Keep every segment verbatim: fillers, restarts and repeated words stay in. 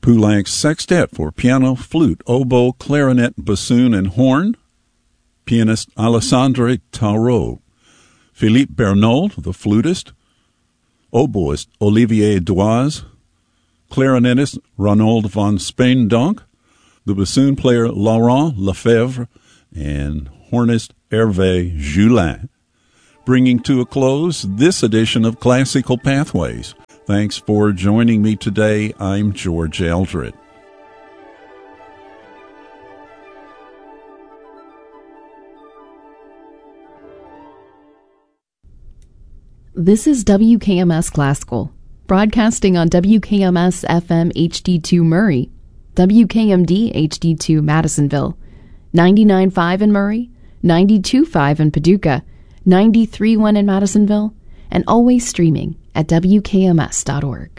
Poulenc's Sextet for piano, flute, oboe, clarinet, bassoon, and horn. Pianist Alessandre Tarot. Philippe Bernauld, the flutist. Oboist Olivier Doise. Clarinetist Ronald van Speendonk. The bassoon player Laurent Lefebvre. And hornist Hervé Joulin. Bringing to a close this edition of Classical Pathways. Thanks for joining me today. I'm George Eldred. This is W K M S Classical, broadcasting on W K M S F M H D two Murray, W K M D H D two Madisonville, ninety-nine point five in Murray, ninety-two point five in Paducah, ninety-three point one in Madisonville, and always streaming at W K M S dot org.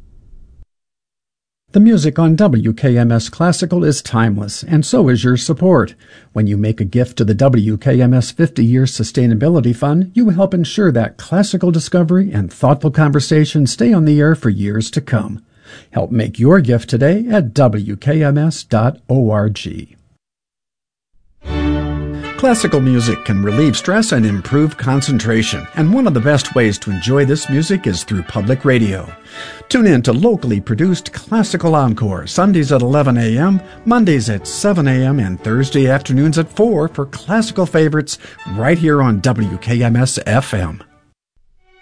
The music on W K M S Classical is timeless, and so is your support. When you make a gift to the W K M S fifty-year Sustainability Fund, you help ensure that classical discovery and thoughtful conversation stay on the air for years to come. Help make your gift today at W K M S dot org. Classical music can relieve stress and improve concentration, and one of the best ways to enjoy this music is through public radio. Tune in to locally produced Classical Encore Sundays at eleven a.m., Mondays at seven a.m., and Thursday afternoons at four for classical favorites right here on W K M S F M.